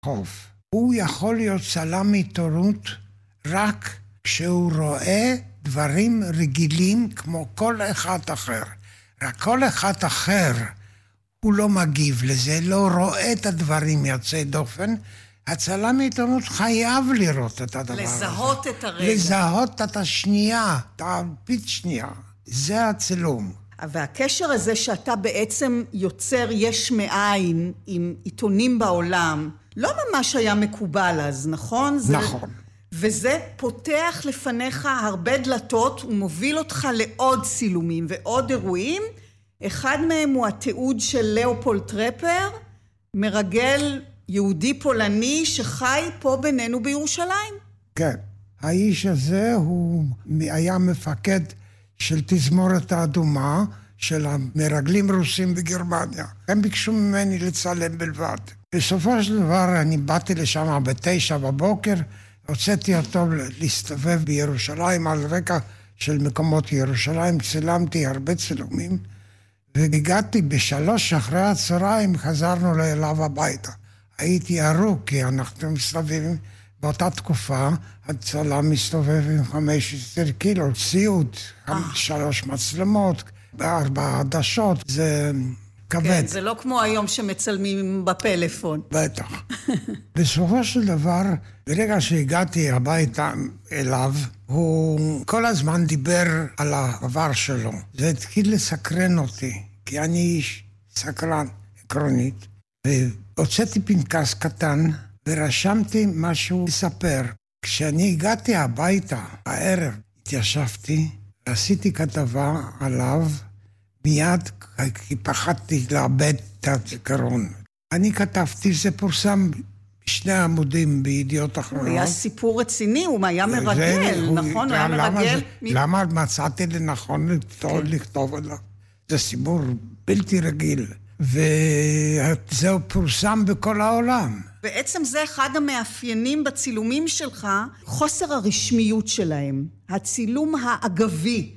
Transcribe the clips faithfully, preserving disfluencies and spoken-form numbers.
חוף. הוא יכול להיות צלם עיתונות רק כשהוא רואה דברים רגילים כמו כל אחד אחר. רק כל אחד אחר הוא לא מגיב לזה, לא רואה את הדברים יוצאי דופן. הצלם עיתונות חייב לראות את הדבר הזה. לזהות את הרגע. לזהות את השנייה, את הפית שנייה. זה הצילום. והקשר הזה שאתה בעצם יוצר יש מאין עם עיתונים בעולם, לא ממש היה מקובל אז, נכון? נכון. וזה פותח לפניך הרבה דלתות, ומוביל אותך לעוד צילומים ועוד אירועים. אחד מהם הוא התיעוד של לאופולד טרפר, מרגל יהודי פולני שחי פה בינינו בירושלים. כן. האיש הזה הוא היה מפקד של תזמורת האדומה, של המרגלים רוסים בגרמניה. הם ביקשו ממני לצלם בלבד. בסופו של דבר אני באתי לשם בתשע בבוקר, הוצאתי אותו להסתובב בירושלים על רקע של מקומות ירושלים, צילמתי הרבה צילומים, והגעתי בשלוש אחרי הצהריים, חזרנו אליו הביתה. הייתי ארוך, כי אנחנו מסתובבים באותה תקופה, הצלם מסתובב עם חמש עשרה קילו, ציוד, שלוש מצלמות, ארבע עדשות, זה כבד. כן, זה לא כמו היום שמצלמים בפלאפון. בטח. בסופו של דבר, ברגע שהגעתי הביתה אליו, הוא כל הזמן דיבר על העבר שלו. זה התחיל לסקרן אותי, כי אני איש סקרן עקרונית, והוצאתי פנקס קטן, ורשמתי משהו לספר. כשאני הגעתי הביתה, הערב, התיישבתי, עשיתי כתבה עליו, מיד כי פחדתי לאבד את הזיכרון. אני כתבתי, זה פורסם בשני עמודים בידיעות אחרונות. הוא היה סיפור רציני, הוא היה מרגל, נכון? הוא היה מרגל. למה מצאתי לנכון לכתוב עליו? זה סיפור בלתי רגיל, וזהו פורסם בכל העולם. בעצם זה אחד המאפיינים בצילומים שלך, חוסר הרשמיות שלהם, הצילום האגבי,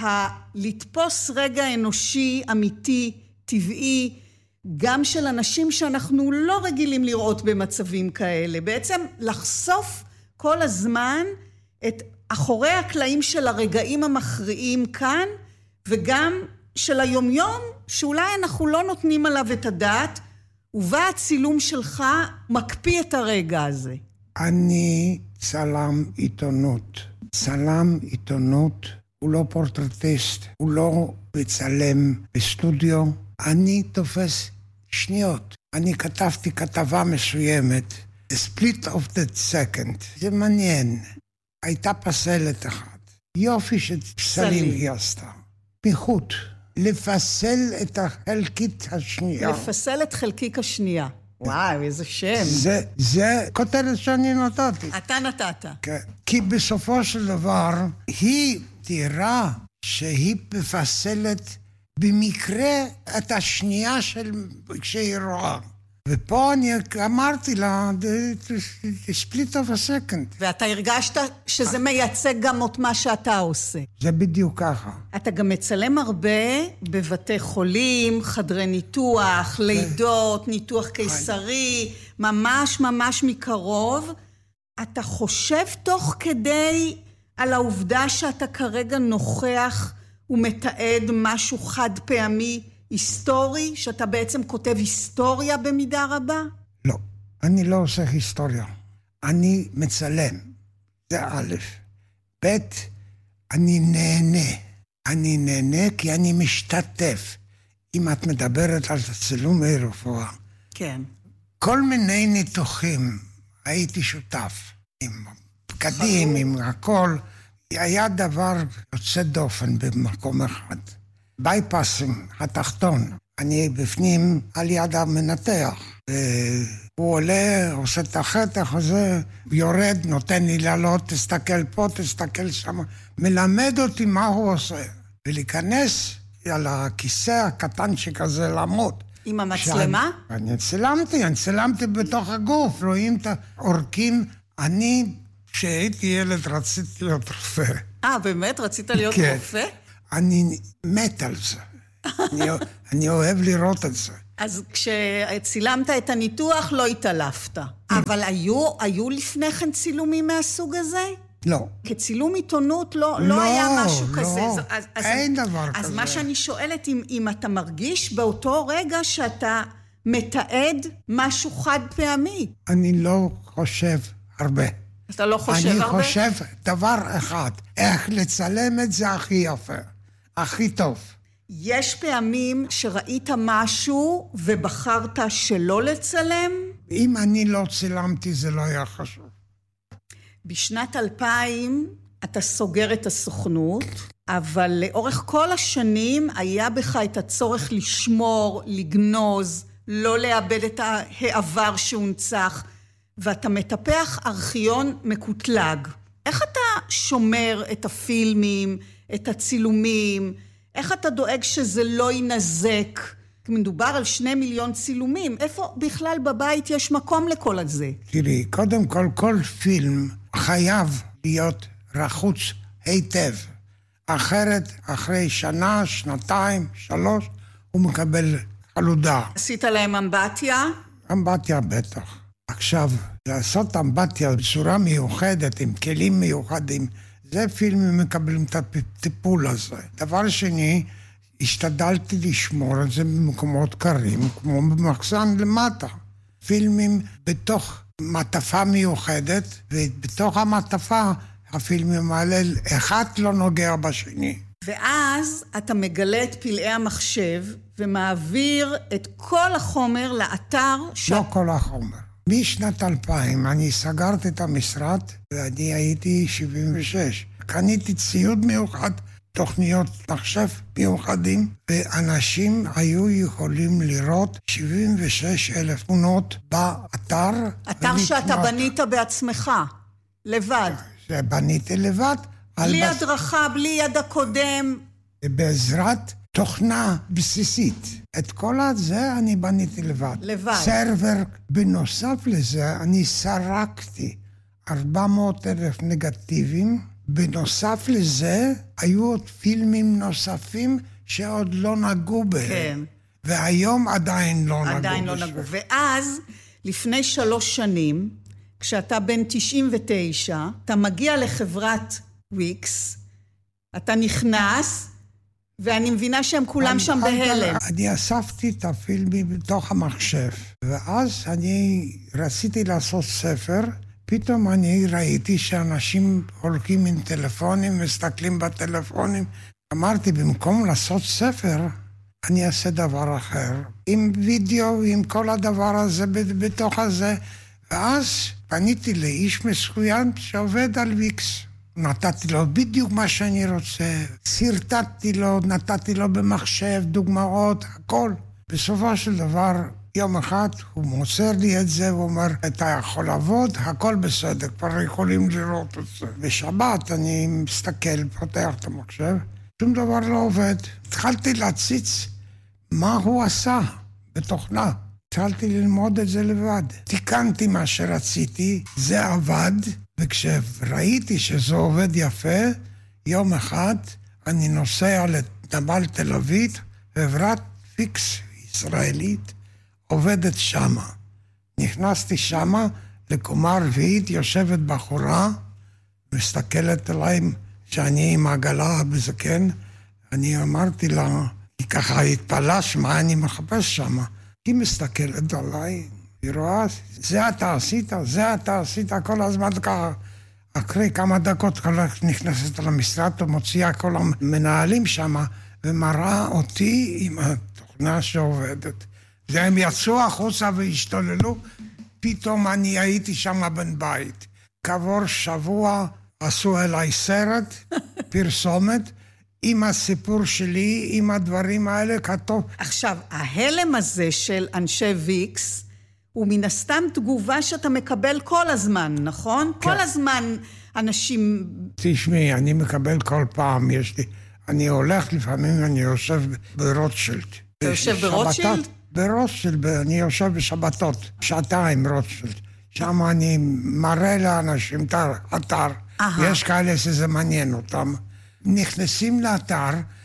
הלתפוס רגע אנושי, אמיתי, טבעי, גם של אנשים שאנחנו לא רגילים לראות במצבים כאלה. בעצם לחשוף כל הזמן את אחורי הקלעים של הרגעים המכריעים כאן, וגם של היומיום, שאולי אנחנו לא נותנים עליו את הדעת, ובה הצילום שלך מקפיא את הרגע הזה. אני צלם עיתונות. צלם עיתונות הוא לא פורטרטיסט, הוא לא מצלם בסטודיו. אני תופס שניות. אני כתבתי כתבה מסוימת, The Split of the Second. זה מעניין. הייתה פסלת אחת. יופי שפסלים היא עשתה. פיחות. לפסל את החלקית השנייה. לפסל את חלקיק השנייה. וואו, איזה שם. זה, זה כותרת שאני נתתי. אתה נתת. כן. כי בסופו של דבר, היא תראה שהיא מפסלת במקרה את השנייה של כשהיא רואה. ופה אני אמרתי לה, the split of a second. ואתה הרגשת שזה מייצג גם את מה שאתה עושה. זה בדיוק ככה. אתה גם מצלם הרבה בבתי חולים, חדרי ניתוח, לידות, ניתוח קיסרי, ממש ממש מקרוב. אתה חושב תוך כדי על העובדה שאתה כרגע נוכח ומתעד משהו חד פעמי, היסטורי, שאתה בעצם כותב היסטוריה במידה רבה? לא, אני לא עושה היסטוריה. אני מצלם. זה א', ב', אני נהנה. אני נהנה כי אני משתתף. אם את מדברת על צילומי רפואה. כן. כל מיני ניתוחים הייתי שותף. עם בגדים, עם הכל. היה דבר יוצא דופן במקום אחד. בייפסים, התחתון. אני בפנים על יד המנתח. הוא עולה, עושה את החתך הזה, יורד, נותן לי לעלות, תסתכל פה, תסתכל שם. מלמד אותי מה הוא עושה. ולהיכנס על הכיסא הקטן שכזה לעמוד. עם המצלמה? שאני, אני צילמתי, אני צילמתי בתוך הגוף. רואים את העורקים. אני, כשהייתי ילד, רציתי להיות רופא. אה, באמת? רצית להיות כן. רופא? אני מת על זה. אני, אני אוהב לראות את זה. אז כשצילמת את הניתוח לא התעלפת. אבל היו, היו לפני כן צילומים מהסוג הזה? לא. כצילום עיתונות לא, לא, לא היה משהו לא, כזה. לא, אז, אין אז, דבר אז כזה. אז מה שאני שואלת, אם, אם אתה מרגיש באותו רגע שאתה מתעד משהו חד פעמי. אני לא חושב הרבה. אתה לא חושב אני הרבה? אני חושב דבר אחד, איך לצלם את זה הכי יפה, הכי טוב. יש פעמים שראית משהו ובחרת שלא לצלם? אם אני לא צילמתי זה לא היה חשוב. בשנת אלפיים אתה סוגר את הסוכנות, אבל לאורך כל השנים היה בך את הצורך לשמור, לגנוז, לא לאבד את העבר שהונצח, ואתה מטפח ארכיון מקוטלג. איך אתה שומר את הפילמים, את הצילומים? איך אתה דואג שזה לא ינזק? כי מדובר על שני מיליון צילומים. איפה בכלל בבית יש מקום לכל הזה? תראי, קודם כל, כל פילם חייב להיות רחוץ היטב. אחרת, אחרי שנה, שנתיים, שלוש, הוא מקבל חלודה. עשית להם אמבטיה? אמבטיה בטח. עכשיו, לעשות אמבטיה בצורה מיוחדת, עם כלים מיוחדים, זה פילמים מקבלים את הטיפול הזה. דבר שני, השתדלתי לשמור את זה במקומות קרים, כמו במחסן למטה. פילמים בתוך מטפה מיוחדת, ובתוך המטפה הפילמים האלה, אחד לא נוגע בשני. ואז אתה מגלה את פלאי המחשב, ומעביר את כל החומר לאתר ש... לא כל החומר. משנת אלפיים אני סגרתי את המשרד, ואני הייתי שבעים ושש. קניתי ציוד מיוחד, תוכניות מחשב מיוחדים, ואנשים היו יכולים לראות שבעים ושש אלף תמונות באתר. אתר שאתה בנית בעצמך, לבד. שבניתי לבד. בלי הדרכה, בלי יד הקודם. בעזרת תוכנה בסיסית. את כל הזה אני בניתי לבד. לבד. סרבר, בנוסף לזה, אני סרקתי ארבע מאות אלף נגטיבים. בנוסף לזה, היו עוד פילמים נוספים שעוד לא נגעו בהם. כן. והיום עדיין לא נגעו. עדיין לא נגעו. ואז, לפני שלוש שנים, כשאתה בן תשעים ותשע, אתה מגיע לחברת וויקס, אתה נכנס, ואני מבינה שהם כולם שם בהלם. אני אספתי את הפילמים בתוך המחשב, ואז אני רציתי לעשות ספר, פתאום אני ראיתי שאנשים הולכים עם טלפונים, מסתכלים בטלפונים. אמרתי, במקום לעשות ספר, אני אעשה דבר אחר, עם וידאו, עם כל הדבר הזה בתוך הזה, ואז פניתי לאיש מסוים שעובד על ויקס. נתתי לו בדיוק מה שאני רוצה, סרטטתי לו, נתתי לו במחשב, דוגמאות, הכל. בסופו של דבר, יום אחד הוא מוסר לי את זה, הוא אומר, אתה יכול לעבוד, הכל בסדר, כבר יכולים לראות את זה. בשבת אני מסתכל, פותח את המחשב, שום דבר לא עובד. התחלתי להציץ מה הוא עשה בתוכנה. התחלתי ללמוד את זה לבד. תיקנתי מה שרציתי, זה עבד, וכשראיתי שזה עובד יפה, יום אחד אני נוסע לנמל תל אביב, חברת פיקס ישראלית עובדת שמה. נכנסתי שמה, לקומה רביעית, יושבת בחורה, מסתכלת עליי שאני עם עגלה בזקן, אני אמרתי לה, היא ככה התפלאה מה אני מחפש שמה. היא מסתכלת עליי, היא רואה, זה אתה עשית, זה אתה עשית, כל הזמן ככה. אחרי כמה דקות נכנסת למשרד, ומוציאה כל המנהלים שם, ומראה אותי עם התוכנה שעובדת. והם יצאו החוצה והשתוללו, פתאום אני הייתי שם בן בית. כעבור שבוע עשו אליי סרט, פרסומת, עם הסיפור שלי, עם הדברים האלה, כתוב. עכשיו, ההלם הזה של אנשי ויקס, הוא מן הסתם תגובה שאתה מקבל כל הזמן, נכון? כן. כל הזמן אנשים... תשמעי, אני מקבל כל פעם, יש לי... אני הולך לפעמים, אני יושב ברוטשילד. אתה יושב ברוטשילד? ברוטשילד, אני יושב בשבתות, שעתיים רוטשילד. שם אני מראה לאנשים את האתר. יש כאלה שזה מעניין אותם. נכנסים לאתר,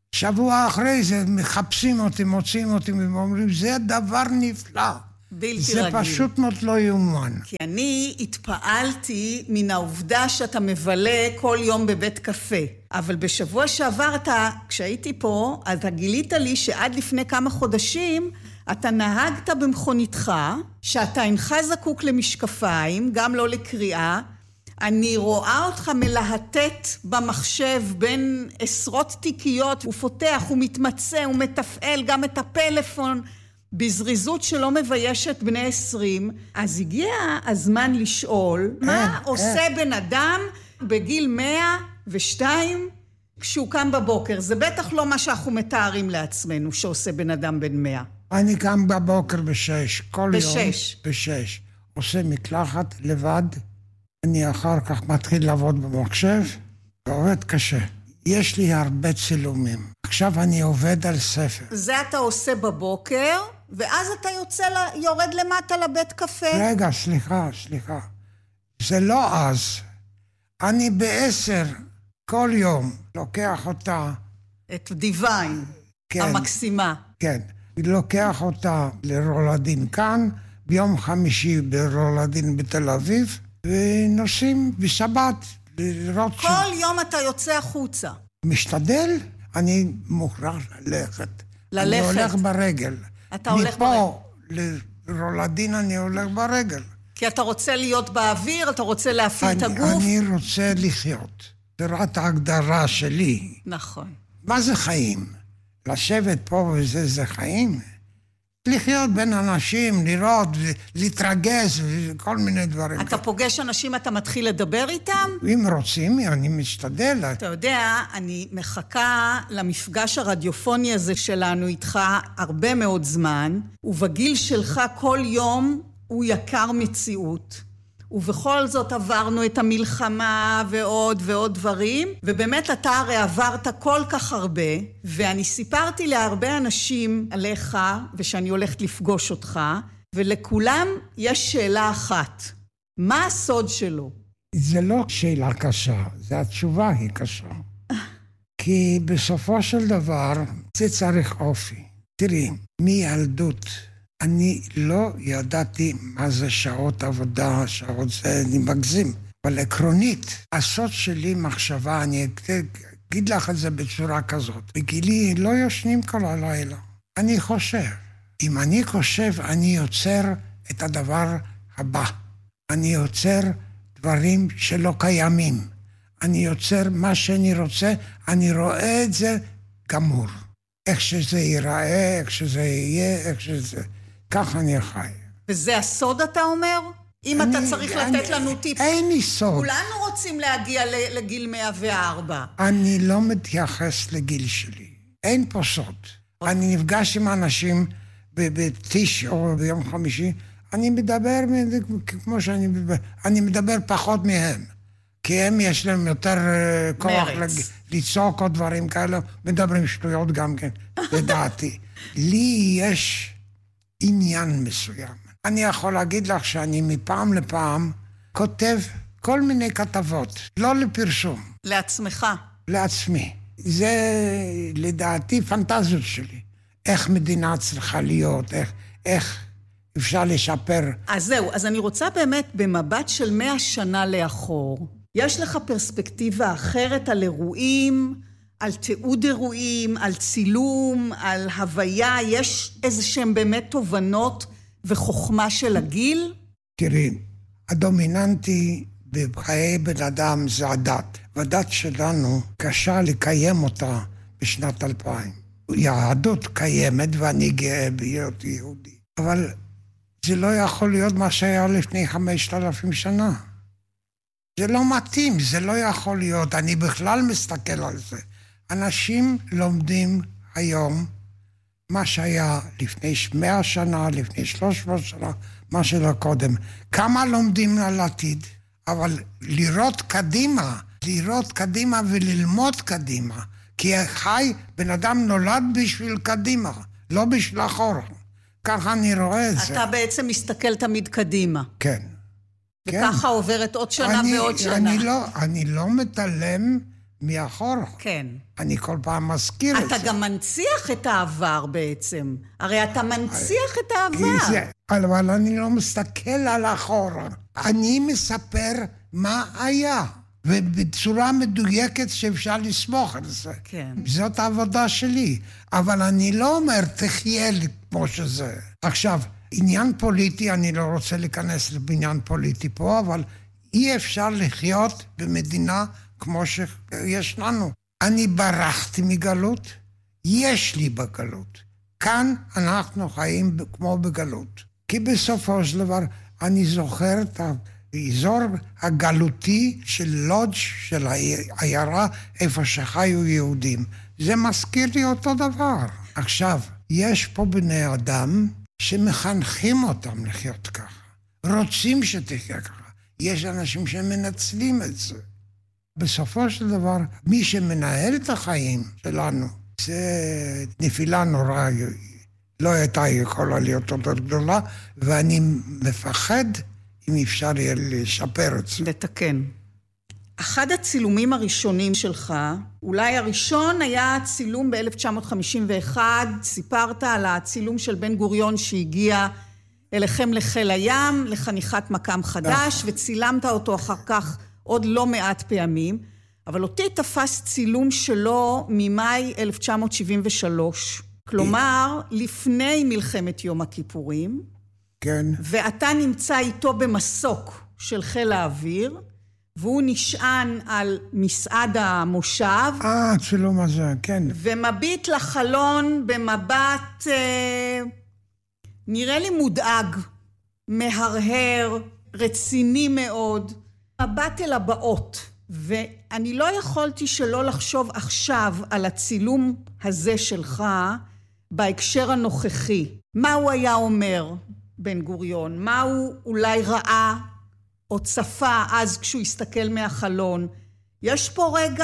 שבוע אחרי זה מחפשים אותי, מוצאים אותי, ואומרים, זה דבר נפלא. בלתי זה רגיל. פשוט מאוד לא יאומן. כי אני התפעלתי מן העובדה שאתה מבלה כל יום בבית קפה. אבל בשבוע שעבר אתה, כשהייתי פה, אתה גילית לי שעד לפני כמה חודשים אתה נהגת במכוניתך, שאתה אינך זקוק למשקפיים, גם לא לקריאה. אני רואה אותך מלהטט במחשב בין עשרות תיקיות, הוא פותח, הוא מתמצא, הוא מתפעל גם את הפלאפון, בזריזות שלא מביישת בני עשרים. אז הגיע הזמן לשאול, מה עושה בן אדם בגיל מאה ושתיים כשהוא קם בבוקר? זה בטח לא מה שאנחנו מתארים לעצמנו שעושה בן אדם בן מאה. אני קם בבוקר בשש, כל יום. בשש. בשש. עושה מקלחת לבד. אני אחר כך מתחיל לעבוד במחשב, ועובד קשה. יש לי הרבה צילומים. עכשיו אני עובד על ספר. זה אתה עושה בבוקר, ואז אתה יוצא, יורד למטה לבית קפה. רגע, סליחה, סליחה. זה לא אז. אני בעשר, כל יום, לוקח אותה... את דיוויין, כן, המקסימה. כן. לוקח אותה לרולדין כאן, ביום חמישי ברולדין בתל אביב, ונוסעים בשבת לראות כל ש... יום אתה יוצא החוצה. משתדל, אני מוכרח ללכת. ללכת. אני הולך ברגל. אתה הולך ברגל. מפה לרולדין אני הולך ברגל. כי אתה רוצה להיות באוויר, אתה רוצה להפעיל את הגוף. אני רוצה לחיות. זה רק ההגדרה שלי. נכון. מה זה חיים? לשבת פה וזה זה חיים? לחיות בין אנשים, לראות, להתרגש וכל מיני דברים. אתה פוגש אנשים, אתה מתחיל לדבר איתם? אם רוצים, אני משתדל. אתה יודע, אני מחכה למפגש הרדיופוני הזה שלנו איתך הרבה מאוד זמן, ובגיל שלך כל יום הוא יקר מציאות. ובכל זאת עברנו את המלחמה ועוד ועוד דברים, ובאמת אתה הרי עברת כל כך הרבה, ואני סיפרתי להרבה אנשים עליך, ושאני הולכת לפגוש אותך, ולכולם יש שאלה אחת. מה הסוד שלו? זה לא שאלה קשה, זה התשובה היא קשה. כי בסופו של דבר זה צריך אופי. תראי, מילדות, אני לא ידעתי מה זה שעות עבודה, שעות זה, אני מגזים. אבל עקרונית, הסוד שלי מחשבה, אני אגיד לך את זה בצורה כזאת. בגילי לא ישנים כל הלילה. אני חושב. אם אני חושב, אני יוצר את הדבר הבא. אני יוצר דברים שלא קיימים. אני יוצר מה שאני רוצה, אני רואה את זה גמור. איך שזה ייראה, איך שזה יהיה, איך שזה... כך אני חי. וזה הסוד אתה אומר? אם אני, אתה צריך אני, לתת לנו טיפ. אין לי סוד. כולנו רוצים להגיע לגיל מאה וארבע. אני לא מתייחס לגיל שלי. אין פה סוד. אני נפגש עם אנשים בטיש או ביום חמישי, אני מדבר כמו שאני מדבר, אני מדבר פחות מהם. כי הם יש להם יותר כוח לצעוק או דברים כאלה, מדברים שטויות גם כן, לדעתי. לי יש עניין מסוים. אני יכול להגיד לך שאני מפעם לפעם כותב כל מיני כתבות, לא לפרסום. לעצמך. לעצמי. זה לדעתי פנטזיות שלי. איך מדינה צריכה להיות, איך, איך אפשר לשפר. אז זהו, אז אני רוצה באמת במבט של מאה שנה לאחור, יש לך פרספקטיבה אחרת על אירועים, על תיעוד אירועים, על צילום, על הוויה, יש איזה שהם באמת תובנות וחוכמה של הגיל? תראי, הדומיננטי בחיי בן אדם זה הדת. והדת שלנו קשה לקיים אותה בשנת אלפיים. יהדות קיימת ואני גאה בהיות יהודי. אבל זה לא יכול להיות מה שהיה לפני חמשת אלפים שנה. זה לא מתאים, זה לא יכול להיות. אני בכלל מסתכל על זה. אנשים לומדים היום מה שהיה לפני מאה שנה, לפני שלוש מאות שנה, מה שלא קודם. כמה לומדים על עתיד, אבל לראות קדימה, לראות קדימה וללמוד קדימה. כי חי, בן אדם נולד בשביל קדימה, לא בשביל אחורה. ככה אני רואה את זה. אתה בעצם מסתכל תמיד קדימה. כן. וככה כן. עוברת עוד שנה אני, ועוד שנה. אני לא, אני לא מתעלם מאחורה. כן. אני כל פעם מזכיר את זה. אתה גם מנציח את העבר בעצם. הרי אתה מנציח את העבר. זה, אבל אני לא מסתכל על אחורה. אני מספר מה היה, ובצורה מדויקת שאפשר לסמוך על זה. כן. זאת העבודה שלי. אבל אני לא אומר, תחיה כמו שזה. עכשיו, עניין פוליטי, אני לא רוצה להיכנס לבניין פוליטי פה, אבל אי אפשר לחיות במדינה כמו שיש לנו. אני ברחתי מגלות, יש לי בגלות. כאן אנחנו חיים כמו בגלות. כי בסופו של דבר אני זוכר את האזור הגלותי של לודג' של העיירה איפה שחיו יהודים. זה מזכיר לי אותו דבר. עכשיו, יש פה בני אדם שמחנכים אותם לחיות ככה. רוצים שתחיה ככה. יש אנשים שמנצלים את זה. בסופו של דבר, מי שמנהל את החיים שלנו, זה נפילה נורא, לא הייתה יכולה להיות יותר גדולה, ואני מפחד אם אפשר יהיה לשפר את זה. לתקן. אחד הצילומים הראשונים שלך, אולי הראשון היה צילום ב-אלף תשע מאות חמישים ואחת, סיפרת על הצילום של בן גוריון שהגיע אליכם לחיל הים, לחניכת מקם חדש, וצילמת אותו אחר כך עוד לא מעט פעמים, אבל אותי תפס צילום שלו ממאי אלף תשע מאות שבעים ושלוש, כלומר, לפני מלחמת יום הכיפורים, כן. ואתה נמצא איתו במסוק של חיל האוויר, והוא נשען על מסעד המושב. אה, צילום הזה, כן. ומביט לחלון במבט, אה, נראה לי מודאג, מהרהר, רציני מאוד, מבט אל הבאות. ואני לא יכולתי שלא לחשוב עכשיו על הצילום הזה שלך בהקשר הנוכחי. מה הוא היה אומר, בן גוריון? מה הוא אולי ראה או צפה אז כשהוא הסתכל מהחלון? יש פה רגע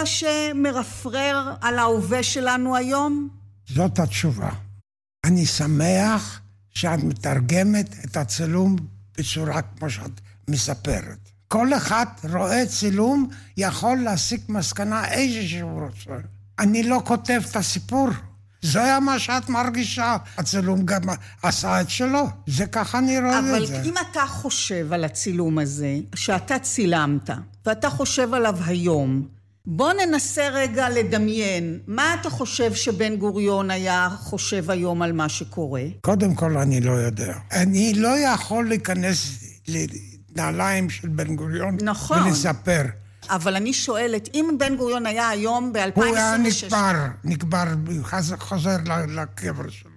שמרפרר על ההווה שלנו היום? זאת התשובה. אני שמח שאת מתרגמת את הצילום בצורה כמו שאת מספרת. כל אחד רואה צילום יכול להסיק מסקנה איזה שהוא רוצה. אני לא כותב את הסיפור. זה היה מה שאת מרגישה. הצילום גם עשה את שלו. זה ככה אני רואה את זה. אבל אם אתה חושב על הצילום הזה, שאתה צילמת, ואתה חושב עליו היום, בוא ננסה רגע לדמיין. מה אתה חושב שבן גוריון היה חושב היום על מה שקורה? קודם כל אני לא יודע. אני לא יכול להיכנס לנעליים של בן גוריון. נכון. ולספר. אבל אני שואלת, אם בן גוריון היה היום ב-אלפיים עשרים ושש... הוא היה נקבר, נקבר, חוזר לקבר שלו.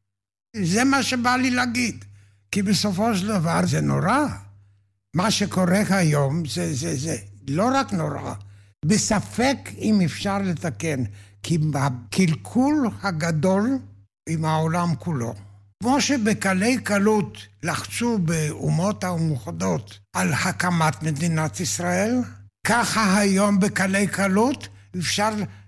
זה מה שבא לי להגיד. כי בסופו של דבר זה נורא. מה שקורה היום זה, זה, זה לא רק נורא. בספק אם אפשר לתקן. כי הקלקול הגדול עם העולם כולו. כמו שבקלי קלות לחצו באומות המאוחדות על הקמת מדינת ישראל, ככה היום בקלי קלות אפשר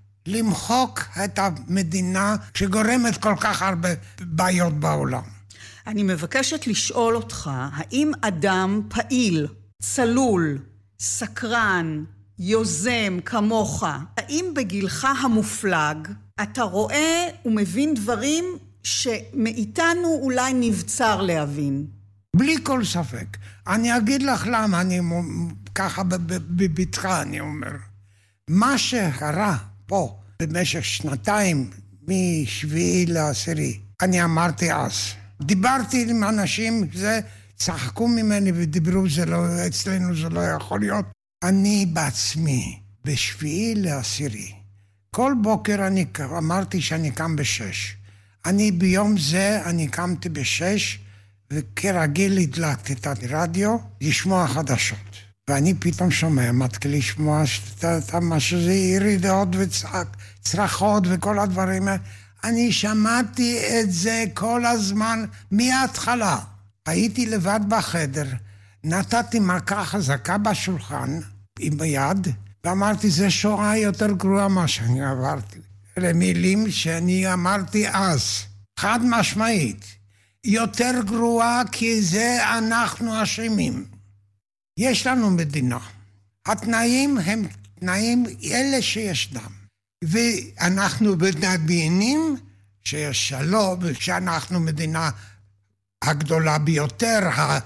למחוק את המדינה שגורמת כל כך הרבה בעיות בעולם. אני מבקשת לשאול אותך, האם אדם פעיל, צלול, סקרן, יוזם כמוך, האם בגילך המופלג אתה רואה ומבין דברים שמאיתנו אולי נבצר להבין? בלי כל ספק. אני אגיד לך למה, אני ככה בביתך אני אומר. מה שקרה פה במשך שנתיים, משביעי לעשירי, אני אמרתי אז. דיברתי עם אנשים, זה צחקו ממני ודיברו, זה לא, אצלנו זה לא יכול להיות. אני בעצמי, בשביעי לעשירי, כל בוקר אני אמרתי שאני קם בשש. אני ביום זה, אני קמתי בשש, וכרגיל הדלקתי את הרדיו, לשמוע חדשות. ואני פתאום שומע, מתחיל לשמוע מה שזה ירידות וצרחות וכל הדברים האלה. אני שמעתי את זה כל הזמן מההתחלה. הייתי לבד בחדר, נתתי מכה חזקה בשולחן עם היד, ואמרתי, זה שואה יותר גרועה מה שאני עברתי. אלה מילים שאני אמרתי אז, חד משמעית. יותר גרועה כי זה אנחנו אשמים. יש לנו מדינה. התנאים הם תנאים אלה שישנם. ואנחנו מדמיינים שיש שלום, שאנחנו מדינה הגדולה ביותר,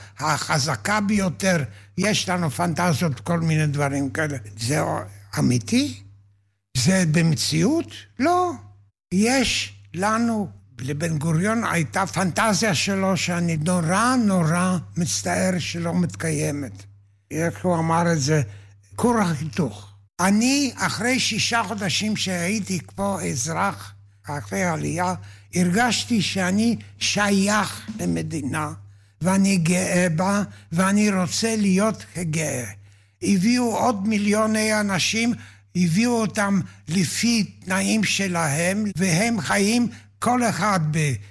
החזקה ביותר, יש לנו פנטזיות, כל מיני דברים כאלה. זה אמיתי? זה במציאות? לא. יש לנו, לבן גוריון הייתה פנטזיה שלו שאני נורא נורא מצטער שלא מתקיימת. איך הוא אמר את זה? כור החיתוך. אני, אחרי שישה חודשים שהייתי כמו אזרח, אחרי העלייה, הרגשתי שאני שייך למדינה, ואני גאה בה, ואני רוצה להיות גאה. הביאו עוד מיליוני אנשים, הביאו אותם לפי תנאים שלהם, והם חיים כל אחד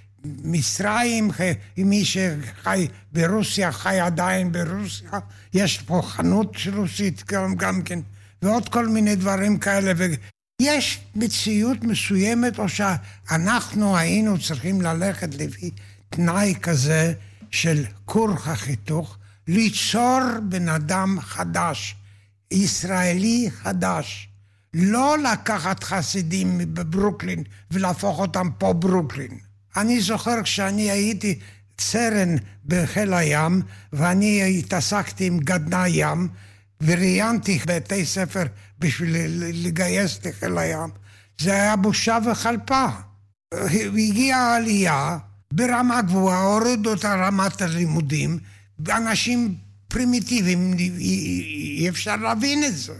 במצרים, מי שחי ברוסיה, חי עדיין ברוסיה, יש פה חנות רוסית גם, גם כן, ועוד כל מיני דברים כאלה, ויש מציאות מסוימת, או שאנחנו היינו צריכים ללכת לפי תנאי כזה של כור החיתוך, ליצור בן אדם חדש, ישראלי חדש, לא לקחת חסידים בברוקלין ולהפוך אותם פה ברוקלין. אני זוכר כשאני הייתי סרן בחיל הים, ואני התעסקתי עם גדנ"ע ים, וראיינתי בתי ספר בשביל לגייס לחיל הים, זה היה בושה וחלפה. הגיעה העלייה ברמה גבוהה, הורידו את רמת הלימודים, אנשים פרימיטיביים, אי אפשר להבין את זה.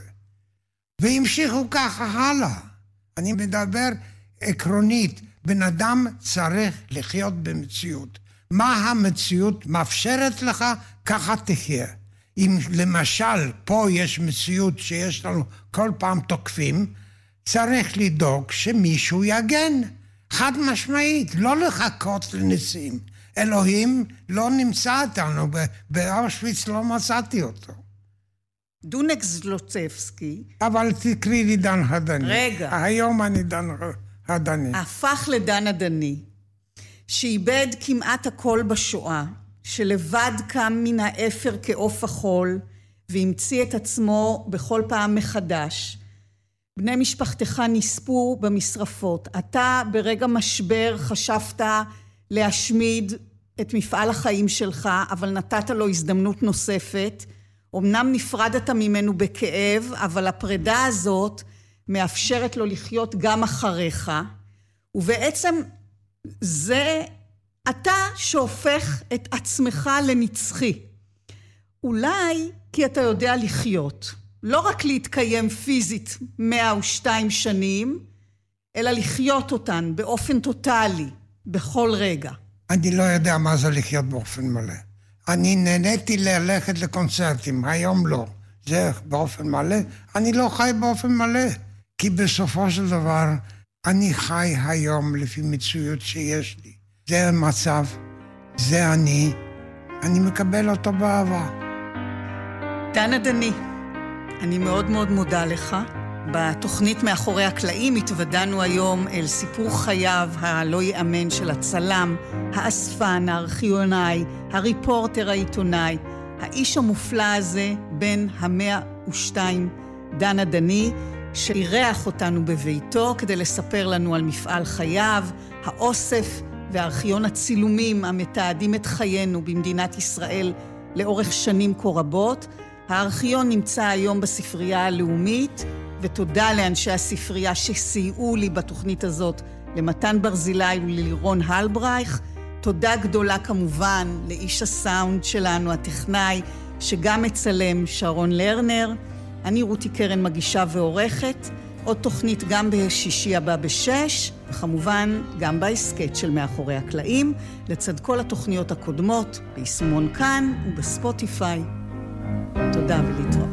והמשיכו ככה הלאה. אני מדבר עקרונית, בן אדם צריך לחיות במציאות. מה המציאות מאפשרת לך, ככה תחיה. אם למשל פה יש מציאות שיש לנו כל פעם תוקפים, צריך לדאוג שמישהו יגן. חד משמעית, לא לחכות לניסים. אלוהים לא נמצא אותנו, באושוויץ לא מצאתי אותו. דונק זלוצבסקי. אבל תקריא לי דן הדני. רגע. היום אני דן הדני. הפך לדן הדני, שאיבד כמעט הכל בשואה, שלבד קם מן האפר כעוף החול, והמציא את עצמו בכל פעם מחדש. בני משפחתך נספו במשרפות. אתה ברגע משבר חשבת להשמיד את מפעל החיים שלך, אבל נתת לו הזדמנות נוספת. אמנם נפרדת ממנו בכאב, אבל הפרידה הזאת מאפשרת לו לחיות גם אחריך, ובעצם זה אתה שהופך את עצמך לנצחי. אולי כי אתה יודע לחיות, לא רק להתקיים פיזית מאה ושתיים שנים, אלא לחיות אותן באופן טוטלי, בכל רגע. אני לא יודע מה זה לחיות באופן מלא. אני נהניתי ללכת לקונצרטים, היום לא. זה באופן מלא. אני לא חי באופן מלא, כי בסופו של דבר אני חי היום לפי מציאות שיש לי. זה המצב, זה אני, אני מקבל אותו באהבה. דן הדני, אני מאוד מאוד מודה לך. בתוכנית מאחורי הקלעים התוודענו היום אל סיפור חייו הלא יאמן של הצלם, האספן, הארכיונאי, הריפורטר העיתונאי, האיש המופלא הזה בין המאה ושתיים, דן הדני, שאירח אותנו בביתו כדי לספר לנו על מפעל חייו, האוסף וארכיון הצילומים המתעדים את חיינו במדינת ישראל לאורך שנים כה רבות. הארכיון נמצא היום בספרייה הלאומית, ותודה לאנשי הספרייה שסייעו לי בתוכנית הזאת, למתן ברזילי וללירון הלברייך. תודה גדולה כמובן לאיש הסאונד שלנו, הטכנאי, שגם מצלם, שרון לרנר. אני רותי קרן מגישה ועורכת, עוד תוכנית גם בשישי הבא בשש, וכמובן גם בהסקט של מאחורי הקלעים, לצד כל התוכניות הקודמות, ביישומון כאן ובספוטיפיי. תודה ולהתראות.